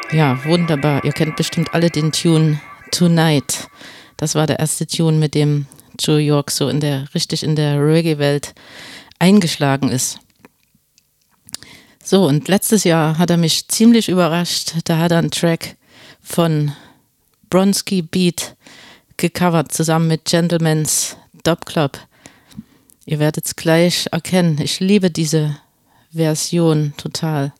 Ja, wunderbar. Ihr kennt bestimmt alle den Tune Tonight. Das war der erste Tune, mit dem Joe York so richtig in der Reggae-Welt eingeschlagen ist. So, und letztes Jahr hat er mich ziemlich überrascht. Da hat er einen Track von Bronski Beat gecovert, zusammen mit Gentleman's Dub Club. Ihr werdet es gleich erkennen. Ich liebe diese Version total.